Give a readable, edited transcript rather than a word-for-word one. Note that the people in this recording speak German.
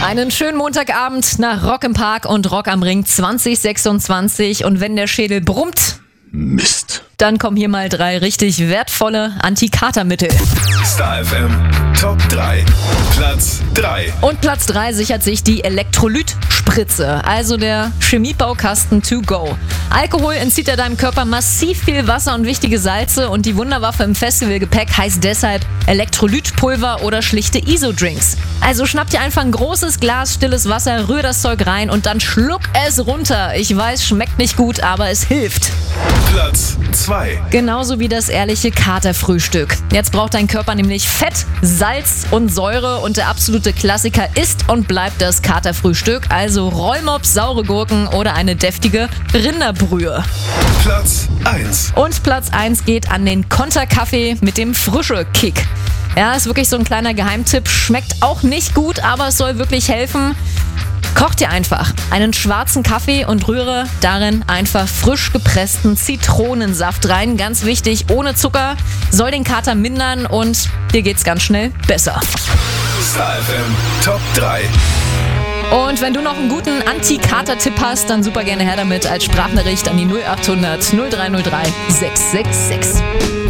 Einen schönen Montagabend nach Rock im Park und Rock am Ring 2026. Und wenn der Schädel brummt, Mist. dann kommen hier mal 3 richtig wertvolle Antikatermittel. Star FM Top 3. Platz 3. Und Platz 3 sichert sich die Elektrolytspritze, also der Chemiebaukasten to go. Alkohol entzieht ja deinem Körper massiv viel Wasser und wichtige Salze und die Wunderwaffe im Festivalgepäck heißt deshalb Elektrolytpulver oder schlichte ISO-Drinks. Also schnapp dir einfach ein großes Glas stilles Wasser, rühr das Zeug rein und dann schluck es runter. Ich weiß, schmeckt nicht gut, aber es hilft. Platz 2. Genauso wie das ehrliche Katerfrühstück. Jetzt braucht dein Körper nämlich Fett, Salz und Säure und der absolute Klassiker ist und bleibt das Katerfrühstück, also Rollmops, saure Gurken oder eine deftige Rinderbrühe. Platz 1. Und Platz 1 geht an den Konterkaffee mit dem Frische-Kick. Ja, ist wirklich so ein kleiner Geheimtipp, schmeckt auch nicht gut, aber es soll wirklich helfen. Koch dir einfach einen schwarzen Kaffee und rühre darin einfach frisch gepressten Zitronensaft rein. Ganz wichtig, ohne Zucker, soll den Kater mindern und dir geht's ganz schnell besser. Star FM Top 3. Und wenn du noch einen guten Anti-Kater-Tipp hast, dann super gerne her damit als Sprachnachricht an die 0800 0303 666.